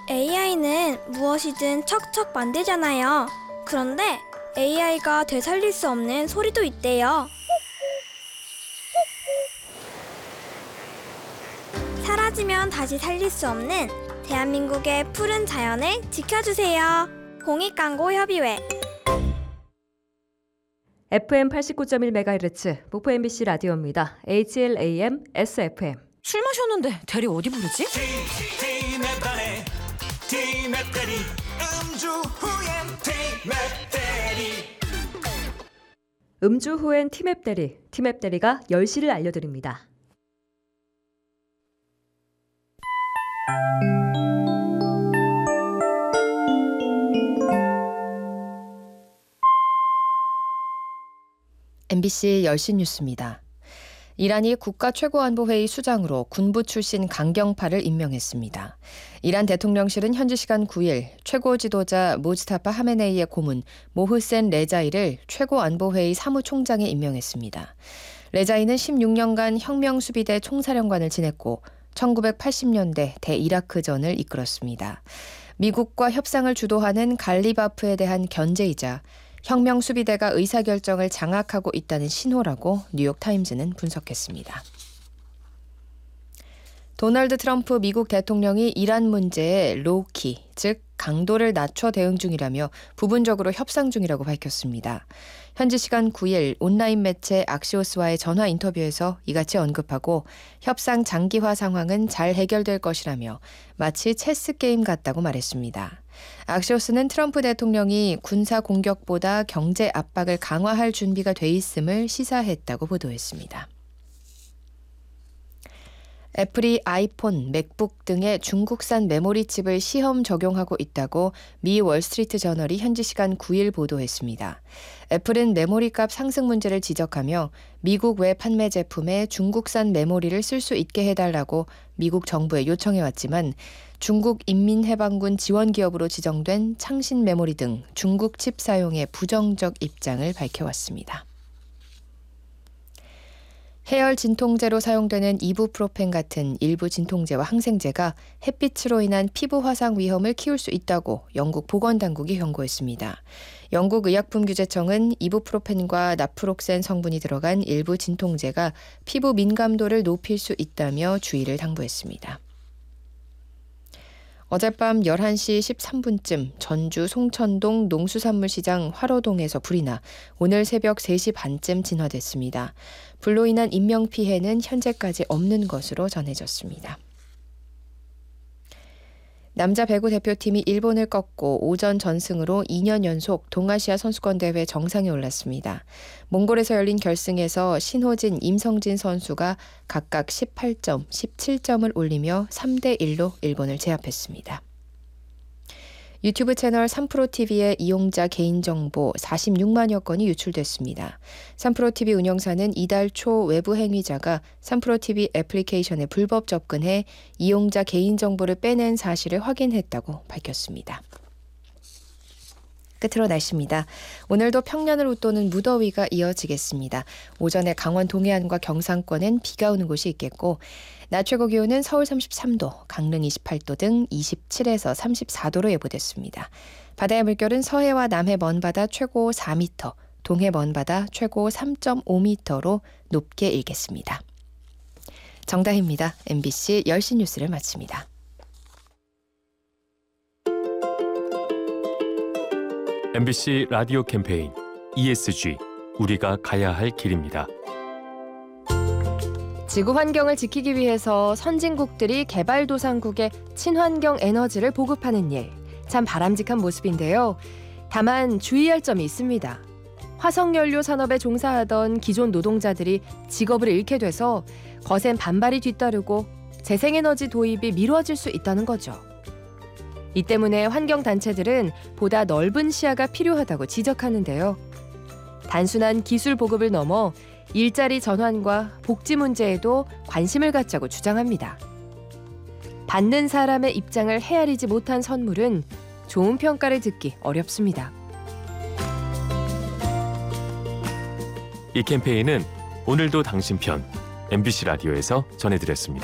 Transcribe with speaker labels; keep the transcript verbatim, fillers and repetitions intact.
Speaker 1: 에이아이는 무엇이든 척척 만들잖아요. 그런데 에이아이가 되살릴 수 없는 소리도 있대요. 사라지면 다시 살릴 수 없는 대한민국의 푸른 자연을 지켜주세요. 공익광고협의회.
Speaker 2: 에프엠 팔십구 점 일 메가헤르츠 목포 엠비씨 라디오입니다. 에이치엘에이엠 에스에프엠.
Speaker 3: 술 마셨는데 대리 어디 부르지?
Speaker 2: 음주 후엔 티맵 대리, 티맵 대리가 열 시를 알려드립니다.
Speaker 4: 엠비씨 열 시 뉴스입니다. 이란이 국가 최고안보회의 수장으로 군부 출신 강경파를 임명했습니다. 이란 대통령실은 현지 시간 구 일 최고 지도자 모즈타파 하메네이의 고문 모흐센 레자이를 최고안보회의 사무총장에 임명했습니다. 레자이는 십육 년간 혁명수비대 총사령관을 지냈고 천구백팔십 년대 대이라크전을 이끌었습니다. 미국과 협상을 주도하는 갈리바프에 대한 견제이자 혁명수비대가 의사결정을 장악하고 있다는 신호라고 뉴욕타임즈는 분석했습니다. 도널드 트럼프 미국 대통령이 이란 문제에 로우키, 즉 강도를 낮춰 대응 중이라며 부분적으로 협상 중이라고 밝혔습니다. 현지 시간 구 일 온라인 매체 악시오스와의 전화 인터뷰에서 이같이 언급하고 협상 장기화 상황은 잘 해결될 것이라며 마치 체스 게임 같다고 말했습니다. 악시오스는 트럼프 대통령이 군사 공격보다 경제 압박을 강화할 준비가 돼 있음을 시사했다고 보도했습니다. 애플이 아이폰, 맥북 등의 중국산 메모리 칩을 시험 적용하고 있다고 미 월스트리트 저널이 현지 시간 구 일 보도했습니다. 애플은 메모리 값 상승 문제를 지적하며 미국 외 판매 제품에 중국산 메모리를 쓸 수 있게 해달라고 미국 정부에 요청해왔지만 중국 인민해방군 지원기업으로 지정된 창신 메모리 등 중국 칩 사용에 부정적 입장을 밝혀왔습니다. 해열 진통제로 사용되는 이부프로펜 같은 일부 진통제와 항생제가 햇빛으로 인한 피부 화상 위험을 키울 수 있다고 영국 보건당국이 경고했습니다. 영국 의약품규제청은 이부프로펜과 나프록센 성분이 들어간 일부 진통제가 피부 민감도를 높일 수 있다며 주의를 당부했습니다. 어젯밤 열한 시 십삼 분쯤 전주 송천동 농수산물시장 화로동에서 불이 나 오늘 새벽 세 시 반쯤 진화됐습니다. 불로 인한 인명피해는 현재까지 없는 것으로 전해졌습니다. 남자 배구 대표팀이 일본을 꺾고 오전 전승으로 이 년 연속 동아시아 선수권 대회 정상에 올랐습니다. 몽골에서 열린 결승에서 신호진, 임성진 선수가 각각 십팔 점, 십칠 점을 올리며 삼 대 일로 일본을 제압했습니다. 유튜브 채널 삼프로티비의 이용자 개인정보 사십육만여 건이 유출됐습니다. 삼프로티비 운영사는 이달 초 외부 행위자가 삼프로티비 애플리케이션에 불법 접근해 이용자 개인정보를 빼낸 사실을 확인했다고 밝혔습니다. 끝으로 날씨입니다. 오늘도 평년을 웃도는 무더위가 이어지겠습니다. 오전에 강원 동해안과 경상권은 비가 오는 곳이 있겠고 낮 최고 기온은 서울 삼십삼 도, 강릉 이십팔 도 등 이십칠에서 삼십사 도로 예보됐습니다. 바다의 물결은 서해와 남해 먼바다 최고 사 미터, 동해 먼바다 최고 삼 점 오 미터로 높게 일겠습니다. 정다희입니다. 엠비씨 열 시 뉴스를 마칩니다.
Speaker 5: 엠비씨 라디오 캠페인 이에스지 우리가 가야 할 길입니다.
Speaker 4: 지구 환경을 지키기 위해서 선진국들이 개발도상국에 친환경 에너지를 보급하는 일, 참 바람직한 모습인데요. 다만 주의할 점이 있습니다. 화석연료 산업에 종사하던 기존 노동자들이 직업을 잃게 돼서 거센 반발이 뒤따르고 재생에너지 도입이 미뤄질 수 있다는 거죠. 이 때문에 환경단체들은 보다 넓은 시야가 필요하다고 지적하는데요. 단순한 기술 보급을 넘어 일자리 전환과 복지 문제에도 관심을 갖자고 주장합니다. 받는 사람의 입장을 헤아리지 못한 선물은 좋은 평가를 듣기 어렵습니다.
Speaker 5: 이 캠페인은 오늘도 당신 편 엠비씨 라디오에서 전해드렸습니다.